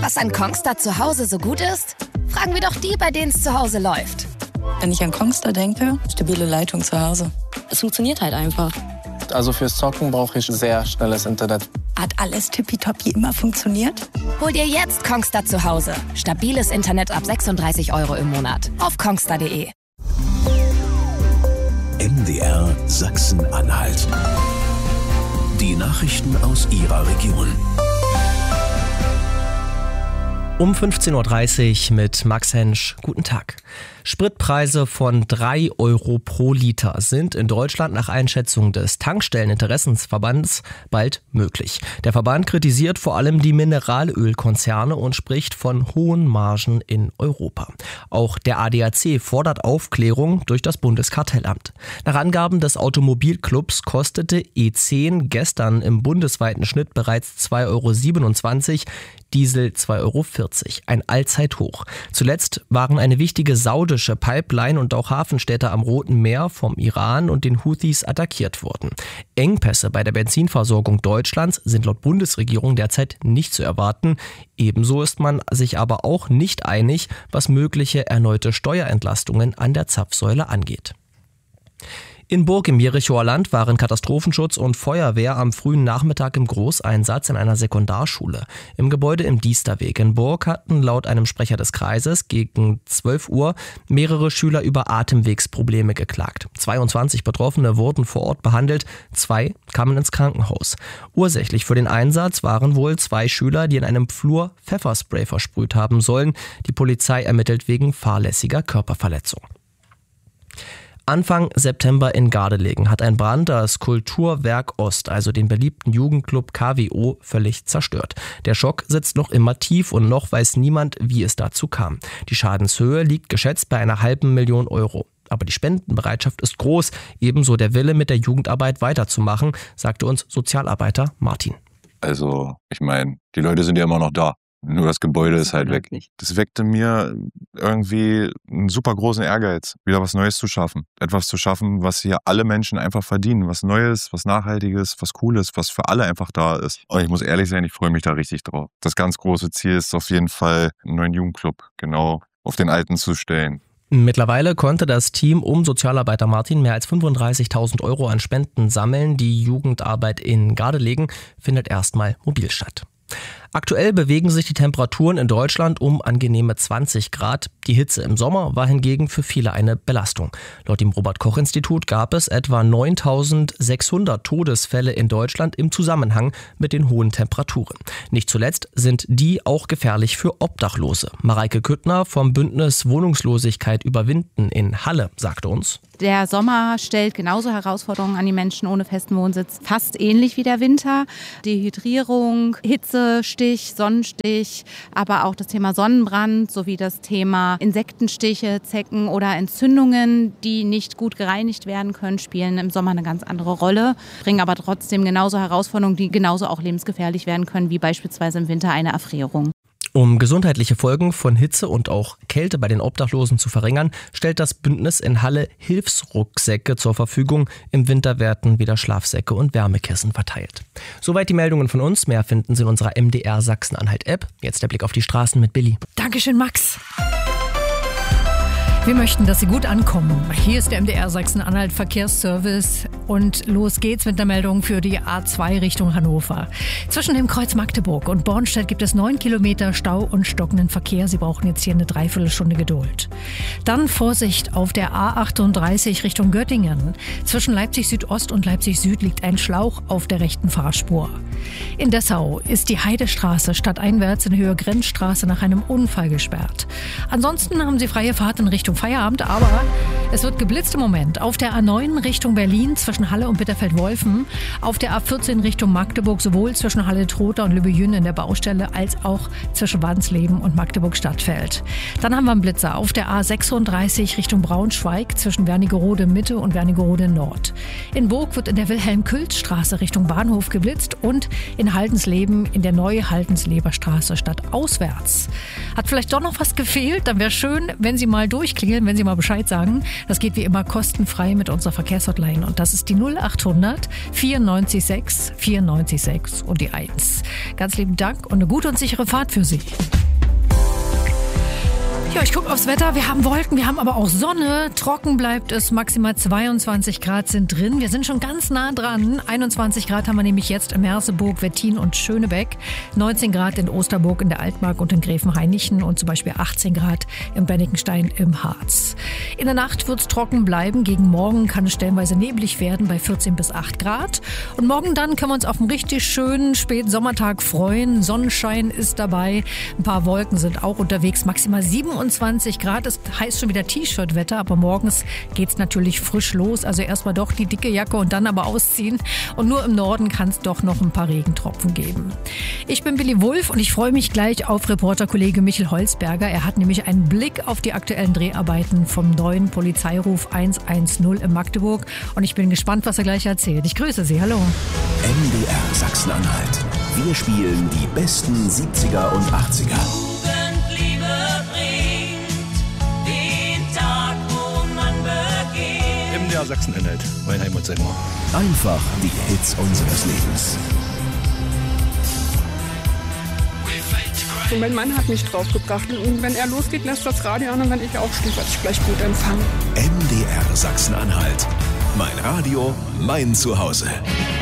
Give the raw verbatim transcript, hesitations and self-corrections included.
Was an Kongstar zu Hause so gut ist? Fragen wir doch die, bei denen es zu Hause läuft. Wenn ich an Kongstar denke, stabile Leitung zu Hause. Es funktioniert halt einfach. Also fürs Zocken brauche ich sehr schnelles Internet. Hat alles tippitoppi immer funktioniert? Hol dir jetzt Kongstar zu Hause. Stabiles Internet ab sechsunddreißig Euro im Monat. Auf kongstar punkt de. M D R Sachsen-Anhalt. Die Nachrichten aus Ihrer Region. Um fünfzehn Uhr dreißig mit Max Hensch. Guten Tag. Spritpreise von drei Euro pro Liter sind in Deutschland nach Einschätzung des Tankstelleninteressensverbands bald möglich. Der Verband kritisiert vor allem die Mineralölkonzerne und spricht von hohen Margen in Europa. Auch der A D A C fordert Aufklärung durch das Bundeskartellamt. Nach Angaben des Automobilclubs kostete E zehn gestern im bundesweiten Schnitt bereits zwei Euro siebenundzwanzig, Diesel zwei Euro vierzig, ein Allzeithoch. Zuletzt waren eine wichtige saudische Pipeline und auch Hafenstädte am Roten Meer vom Iran und den Houthis attackiert worden. Engpässe bei der Benzinversorgung Deutschlands sind laut Bundesregierung derzeit nicht zu erwarten. Ebenso ist man sich aber auch nicht einig, was mögliche erneute Steuerentlastungen an der Zapfsäule angeht. In Burg im Jerichower Land waren Katastrophenschutz und Feuerwehr am frühen Nachmittag im Großeinsatz in einer Sekundarschule. Im Gebäude im Diesterweg in Burg hatten laut einem Sprecher des Kreises gegen zwölf Uhr mehrere Schüler über Atemwegsprobleme geklagt. zweiundzwanzig Betroffene wurden vor Ort behandelt, zwei kamen ins Krankenhaus. Ursächlich für den Einsatz waren wohl zwei Schüler, die in einem Flur Pfefferspray versprüht haben sollen. Die Polizei ermittelt wegen fahrlässiger Körperverletzung. Anfang September in Gardelegen hat ein Brand das Kulturwerk Ost, also den beliebten Jugendclub K W O, völlig zerstört. Der Schock sitzt noch immer tief und noch weiß niemand, wie es dazu kam. Die Schadenshöhe liegt geschätzt bei einer halben Million Euro. Aber die Spendenbereitschaft ist groß, ebenso der Wille, mit der Jugendarbeit weiterzumachen, sagte uns Sozialarbeiter Martin. Also, ich meine, die Leute sind ja immer noch da. Nur das Gebäude ist halt weg. Das weckte mir irgendwie einen super großen Ehrgeiz, wieder was Neues zu schaffen. Etwas zu schaffen, was hier alle Menschen einfach verdienen. Was Neues, was Nachhaltiges, was Cooles, was für alle einfach da ist. Und ich muss ehrlich sein, ich freue mich da richtig drauf. Das ganz große Ziel ist auf jeden Fall, einen neuen Jugendclub genau auf den alten zu stellen. Mittlerweile konnte das Team um Sozialarbeiter Martin mehr als fünfunddreißigtausend Euro an Spenden sammeln. Die Jugendarbeit in Gardelegen findet erstmal mobil statt. Aktuell bewegen sich die Temperaturen in Deutschland um angenehme zwanzig Grad. Die Hitze im Sommer war hingegen für viele eine Belastung. Laut dem Robert-Koch-Institut gab es etwa neuntausendsechshundert Todesfälle in Deutschland im Zusammenhang mit den hohen Temperaturen. Nicht zuletzt sind die auch gefährlich für Obdachlose. Mareike Küttner vom Bündnis Wohnungslosigkeit überwinden in Halle sagte uns: Der Sommer stellt genauso Herausforderungen an die Menschen ohne festen Wohnsitz, fast ähnlich wie der Winter. Dehydrierung, Hitzestich, Sonnenstich, aber auch das Thema Sonnenbrand sowie das Thema Insektenstiche, Zecken oder Entzündungen, die nicht gut gereinigt werden können, spielen im Sommer eine ganz andere Rolle, bringen aber trotzdem genauso Herausforderungen, die genauso auch lebensgefährlich werden können, wie beispielsweise im Winter eine Erfrierung. Um gesundheitliche Folgen von Hitze und auch Kälte bei den Obdachlosen zu verringern, stellt das Bündnis in Halle Hilfsrucksäcke zur Verfügung. Im Winter werden wieder Schlafsäcke und Wärmekissen verteilt. Soweit die Meldungen von uns. Mehr finden Sie in unserer M D R Sachsen-Anhalt-App. Jetzt der Blick auf die Straßen mit Billy. Dankeschön, Max. Wir möchten, dass Sie gut ankommen. Hier ist der M D R Sachsen-Anhalt Verkehrsservice und los geht's mit der Meldung für die A zwei Richtung Hannover. Zwischen dem Kreuz Magdeburg und Bornstedt gibt es neun Kilometer Stau und stockenden Verkehr. Sie brauchen jetzt hier eine Dreiviertelstunde Geduld. Dann Vorsicht auf der A achtunddreißig Richtung Göttingen. Zwischen Leipzig Südost und Leipzig Süd liegt ein Schlauch auf der rechten Fahrspur. In Dessau ist die Heidestraße stadteinwärts in Höhe Grenzstraße nach einem Unfall gesperrt. Ansonsten haben Sie freie Fahrt in Richtung Feierabend, aber es wird geblitzt im Moment auf der A neun Richtung Berlin zwischen Halle und Bitterfeld-Wolfen, auf der A vierzehn Richtung Magdeburg sowohl zwischen Halle-Trotha und Lübbe-Jünd in der Baustelle als auch zwischen Wansleben und Magdeburg-Stadtfeld. Dann haben wir einen Blitzer auf der A sechsunddreißig Richtung Braunschweig zwischen Wernigerode Mitte und Wernigerode Nord. In Burg wird in der Wilhelm-Külz-Straße Richtung Bahnhof geblitzt und in Haldensleben in der neue Haldensleberstraße stadtauswärts. Hat vielleicht doch noch was gefehlt? Dann wäre schön, wenn Sie mal durchklingeln, wenn Sie mal Bescheid sagen. Das geht wie immer kostenfrei mit unserer Verkehrshotline und das ist die null achthundert vierundneunzig sechs vierundneunzig sechs und die eins. Ganz lieben Dank und eine gute und sichere Fahrt für Sie. Ja, ich gucke aufs Wetter. Wir haben Wolken, wir haben aber auch Sonne. Trocken bleibt es. Maximal zweiundzwanzig Grad sind drin. Wir sind schon ganz nah dran. einundzwanzig Grad haben wir nämlich jetzt in Merseburg, Wettin und Schönebeck. neunzehn Grad in Osterburg, in der Altmark und in Gräfenhainichen und zum Beispiel achtzehn Grad in Bennikenstein im Harz. In der Nacht wird es trocken bleiben. Gegen morgen kann es stellenweise neblig werden bei vierzehn bis acht Grad. Und morgen dann können wir uns auf einen richtig schönen Spätsommertag freuen. Sonnenschein ist dabei. Ein paar Wolken sind auch unterwegs. Maximal siebenundzwanzig Grad. Das heißt schon wieder T-Shirt-Wetter, aber morgens geht's natürlich frisch los. Also erstmal doch die dicke Jacke und dann aber ausziehen. Und nur im Norden kann es doch noch ein paar Regentropfen geben. Ich bin Billy Wulff und ich freue mich gleich auf Reporterkollege Michel Holzberger. Er hat nämlich einen Blick auf die aktuellen Dreharbeiten vom neuen Polizeiruf hundertzehn in Magdeburg. Und ich bin gespannt, was er gleich erzählt. Ich grüße Sie. Hallo. M D R Sachsen-Anhalt. Wir spielen die besten siebziger und achtziger. M D R Sachsen-Anhalt, mein Heimatsender. Einfach die Hits unseres Lebens. Und mein Mann hat mich draufgebracht. Und wenn er losgeht, lässt das Radio an und wenn ich aufstehe, werde ich gleich gut empfangen. M D R Sachsen-Anhalt. Mein Radio, mein Zuhause.